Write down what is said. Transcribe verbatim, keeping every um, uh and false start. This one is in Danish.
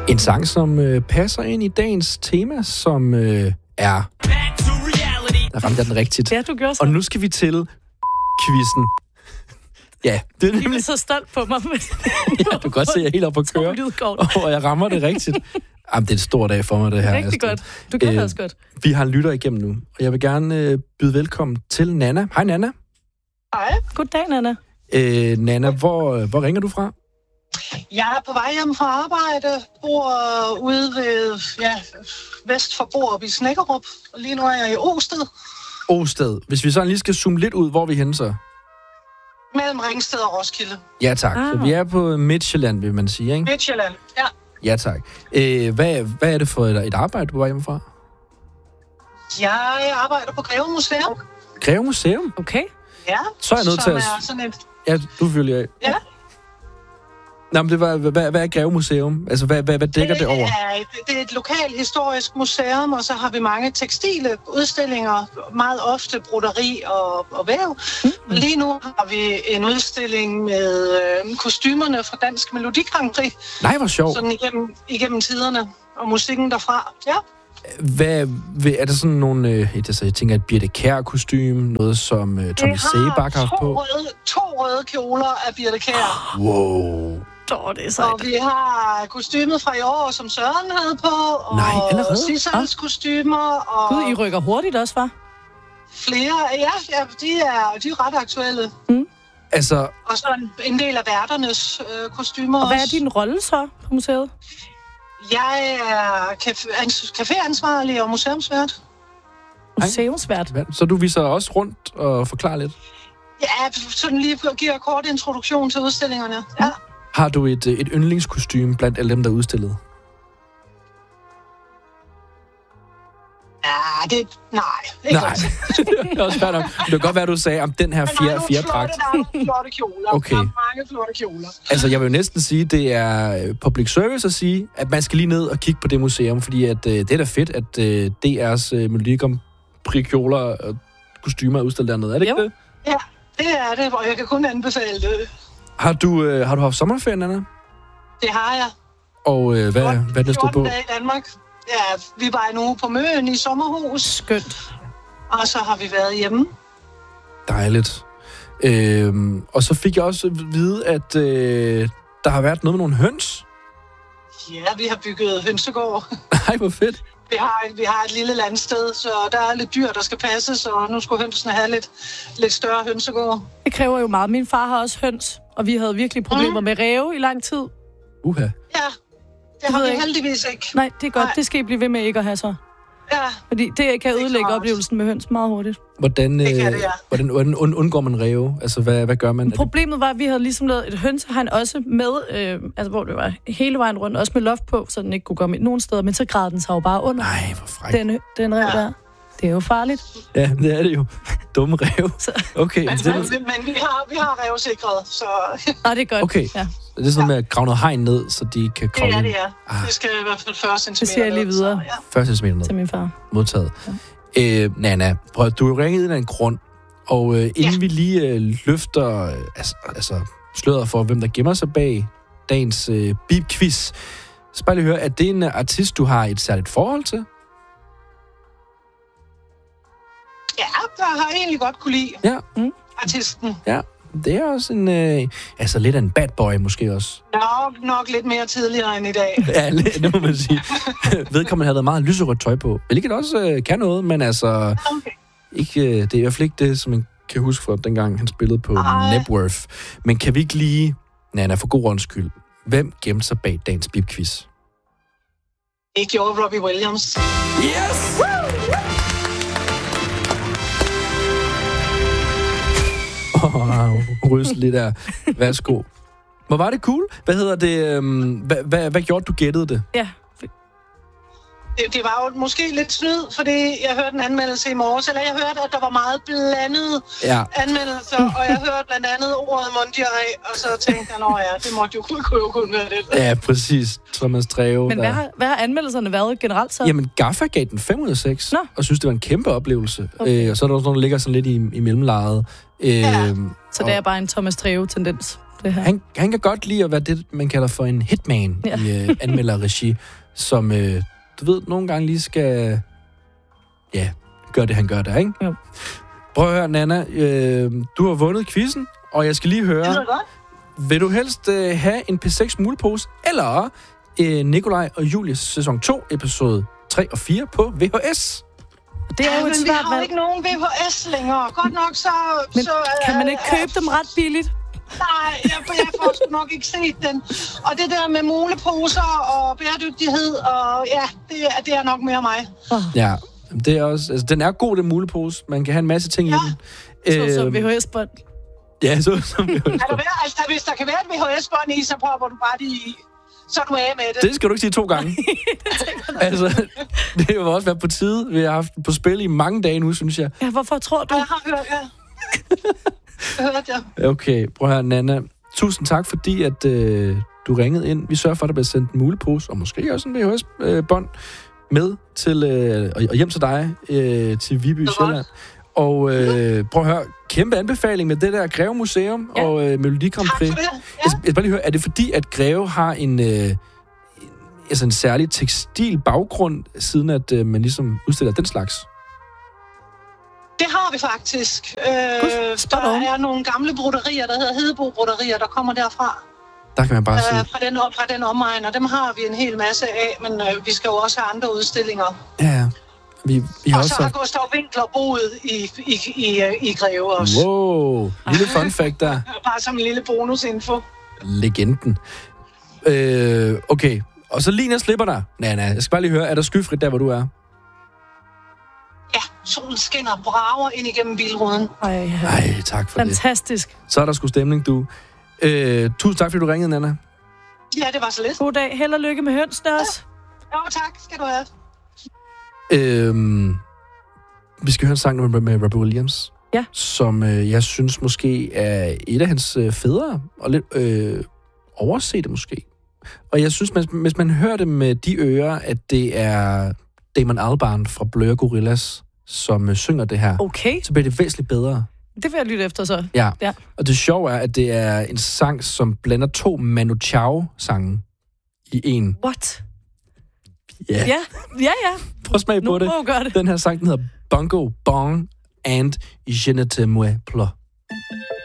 En sang, som øh, passer ind i dagens tema, som øh, er... Der ramte jeg den rigtigt. Ja, du gjorde så. Og nu skal vi til quizzen. Ja, det er nemlig... Jeg er så stolt på mig. Ja, du kan godt se, at jeg er helt oppe at køre. Og jeg rammer det rigtigt. Jamen, det er en stor dag for mig, det her. Rigtig godt. Du gør det også godt. Vi har en lytter igennem nu, og jeg vil gerne øh, byde velkommen til Nana. Hej, Nana. Hej. Goddag, Nana. Øh, Nana, hvor, hvor ringer du fra? Jeg er på vej hjem fra arbejde, bor ude ved, ja, vest for Borup i Snækkerup, og lige nu er jeg i Osted. Osted. Hvis vi så lige skal zoome lidt ud, hvor er vi henne så? Mellem Ringsted og Roskilde. Ja, tak. Ah. Så vi er på Midtjylland, vil man sige, ikke? Midtjylland, ja. Ja, tak. Øh, hvad, hvad er det for et, et arbejde, du var hjemmefra? Jeg arbejder på Greve Museum. Greve Museum? Okay. Ja, så er jeg nødt til at... er sådan et... Ja, du følger af. Ja. Nå, men det var, hvad, hvad er Greve Museum? Altså, hvad, hvad, hvad dækker det, det over? Er, det er et lokalt historisk museum, og så har vi mange tekstile udstillinger, meget ofte broderi og, og væv. Mm. Lige nu har vi en udstilling med øh, kostymerne fra Dansk Melodi Grand Prix. Nej, hvor sjovt. Sådan igennem, igennem tiderne, og musikken derfra, ja. Hvad, er der sådan nogle, øh, altså, jeg tænker, et Birthe Kjær-kostyme, noget som øh, Tommy Sebak har haft på? Røde, to røde kjoler af Birthe Kjær. Wow. Oh, det er sejt. Og vi har kostymet fra i år, som Søren havde på, og Nej, allerede? Sissals ah. kostymer. Og Gud, I rykker hurtigt også, hva'? Flere, ja, ja de, er, de er ret aktuelle. Mm. Altså... Og så en, en del af værternes øh, kostymer. Og hvad også. er din rolle så på museet? Jeg er caféansvarlig og museumsvært. Museumsvært? Så du viser også rundt og forklarer lidt? Ja, sådan lige giver kort introduktion til udstillingerne, ja. Har du et, et yndlingskostyme blandt alle dem, der er udstillet? Ja, det... Nej. Ikke nej. Det er også fair nok. Det kan godt være, du sagde, om den her fjerde fjerdragt. Der er nogle flotte kjoler. Okay. Der er mange flotte kjoler. Altså, jeg vil jo næsten sige, det er public service at sige, at man skal lige ned og kigge på det museum, fordi at, øh, det er da fedt, at øh, D R's øh, Melodi Grand Prix kjoler og kostymer er udstillet dernede. Er det ikke jo. det? Ja, det er det, og jeg kan kun anbefale det. Har du, øh, har du haft sommerferie, Anna? Det har jeg. Og øh, hvad, fjorten, hvad er det, stod på? fjorten dage i Danmark. Ja, vi var en uge på Møn i sommerhus. Skønt. Og så har vi været hjemme. Dejligt. Øhm, og så fik jeg også at vide, at øh, der har været noget med nogle høns. Ja, vi har bygget hønsegård. Nej, hvor fedt. Vi har, vi har et lille landsted, så der er lidt dyr, der skal passes, og nu skulle hønsene have lidt, lidt større hønsegård. Det kræver jo meget. Min far har også høns, og vi havde virkelig problemer mm. med ræve i lang tid. Uha. Ja, det har vi ikke. heldigvis ikke. Nej, det er godt. Nej. Det skal I blive ved med ikke at have så. Ja. Fordi det kan ødelægge oplevelsen med høns meget hurtigt. Hvordan, øh, det det, ja. hvordan, hvordan undgår man ræve? Altså, hvad, hvad gør man? Problemet var, at vi havde ligesom lavet et hønsehegn også med, øh, altså hvor det var hele vejen rundt, også med loft på, så den ikke kunne komme ind nogen steder, men så græd den sig jo bare under. Nej, hvor fræk. Den, den rev ja. der. Det er jo farligt. Ja, det er det jo. Dumme ræve. Okay. Men, det men, men vi har, vi har rævesikret, så... Nej, det er godt. Okay. Ja. Det er sådan med at grave noget hegn ned, så de kan kravle ind. Det er det, ja. Ah. Det skal i hvert fald fyrre centimeter. Det siger jeg lige videre. Så, ja. fyrre centimeter ned. Til min far. Modtaget. Ja. Øh, Nana, prøv, du er jo ringet ind af en grund, og øh, inden ja. vi lige øh, løfter øh, altså, altså sløret for, hvem der gemmer sig bag dagens øh, bip-quiz, så bare lige høre, er det en artist, du har et særligt forhold til? Ja, der har jeg egentlig godt kunne lide ja. mm. artisten. Ja, det er også en, øh, altså lidt af en bad boy måske også. Nok, nok lidt mere tidligere end i dag. Ja, det må man sige. Vedkommende havde været meget lyserødt tøj på, hvilket også øh, kan noget, men altså, okay. ikke, øh, det er i hvert fald ikke det, som man kan huske fra dengang, han spillede på Ej. Networth. Men kan vi ikke lige, Nana, for god ordens skyld, hvem gemte sig bag dagens bip-quiz? Det gjorde Robbie Williams. Yes! Åh, oh, ryst lidt der. Værsgo. Hvor var det cool? Hvad hedder det? Um, hvad, hvad, hvad gjorde du, gættede det? Ja. Det, det var jo måske lidt snyd, fordi jeg hørte en anmeldelse i morges, eller jeg hørte, at der var meget blandede ja. anmeldelser, og jeg hørte blandt andet ordet Mondial, og så tænkte jeg, nå ja, det måtte jo kun, kunne jo kun være det. Ja, præcis. Thomas Treve. Men hvad har, hvad har anmeldelserne været generelt så? Jamen, Gaffa gav den fem ud af seks, Nå. og synes, det var en kæmpe oplevelse. Okay. Øh, og så er der også nogen, der ligger sådan lidt i, i mellemlejet. Øh, ja. Så det er bare en Thomas Treve-tendens. det her. Han, han kan godt lide at være det, man kalder for en hitman ja. i øh, anmelderregi, som, øh, du ved, nogle gange lige skal, ja, gøre det, han gør der, ikke? Jo. Prøv at høre, Nanna, øh, du har vundet quizzen, og jeg skal lige høre, Det godt. vil du helst øh, have en P seks mulepose, eller øh, Nikolaj og Julies sæson to, episode tre og fire på V H S? Det er Ja, jo men et vi svært har jo valg. ikke nogen V H S længere. Godt nok så... Men så kan man ikke øh, købe dem ret billigt? Nej, jeg, jeg får sgu nok ikke set den. Og det der med muleposer og bæredygtighed, og ja, det, er- det er nok mere mig. Ja, det er også, altså, den er god, den mulepose. Man kan have en masse ting Ja. i den. Så som Øhm, V H S-bånd. Ja, så som V H S. Er der være, altså, hvis der kan være et V H S-bånd i, så prøver du bare lige... Så er du af med det. Det skal du ikke sige to gange. Altså, det vil også være på tide. Vi har haft den på spil i mange dage nu, synes jeg. Ja, hvorfor tror du? Jeg har hørt, ja. Jeg har hørt, ja. Okay, prøv at høre, Nanna. Tusind tak, fordi at, øh, du ringede ind. Vi sørger for, at der bliver sendt en mulepose, og måske også en V H S-bånd med til, øh, og hjem til dig, øh, til Viby Sjælland. Og øh, prøv at høre, kæmpe anbefaling med det der Greve Museum Ja. og øh, Melodi Grand Tak Prix. for det. Jeg, Ja. jeg skal bare lige høre, er det fordi, at Greve har en, øh, en, altså en særlig tekstil baggrund, siden at øh, man ligesom udstiller den slags? Det har vi faktisk. Øh, spot der on. er nogle gamle broderier, der hedder Hedebo Broderier, der kommer derfra. Der kan man bare sige, Øh, fra, den, fra den omegn, og dem har vi en hel masse af, men øh, vi skal jo også have andre udstillinger. ja, ja. Vi, vi har Og også så har haft, Gustav Winkler boet i, i, i, øh, i Greve også. wow, lille fun fact der. Bare som en lille bonusinfo. Legenden. Øh, okay, og så lige når jeg slipper dig, Nanna, jeg skal bare lige høre, er der skyfrit der, hvor du er? Ja, solen skinner og brager ind igennem bilruden. Ej, ja. Ej, tak for det. Fantastisk. Så er der sgu stemning, du. Øh, tusind tak, fordi du ringede, Nanna. Ja, det var så lidt. God dag. Held og lykke med hønsene også. Jo, tak skal du have. Øhm, vi skal høre en sang med, med Robbie Williams. Ja. Som øh, jeg synes måske er et af hans øh, fædre, og lidt øh, overset måske. Og jeg synes, hvis, hvis man hører det med de ører, at det er Damon Albarn fra Blur Gorillas, som øh, synger det her, Okay, så bliver det væsentligt bedre. det vil jeg lytte efter så. Ja. Ja. Og det sjove er, at det er en sang, som blander to Manu Chao-sange i en. What? Ja. Ja, ja, ja. Prøv at smage Nu på det. må du gøre det. Den her sang, den hedder Bongo Bong and Je ne te moi plus.